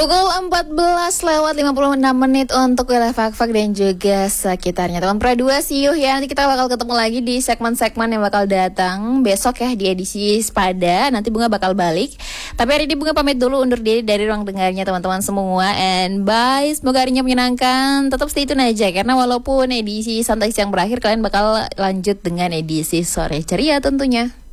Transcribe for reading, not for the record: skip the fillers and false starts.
Pukul 14:56 untuk wilayah Fak-Fak dan juga sekitarnya. Teman Pro 2, see you ya. Nanti kita bakal ketemu lagi di segmen-segmen yang bakal datang besok ya di edisi Sepada. Nanti Bunga bakal balik. Tapi hari ini Bunga pamit dulu, undur diri dari ruang dengarnya teman-teman semua. And bye, semoga harinya menyenangkan. Tetap stay tune aja, karena walaupun edisi Santai Siang berakhir, kalian bakal lanjut dengan edisi Sore Ceria tentunya.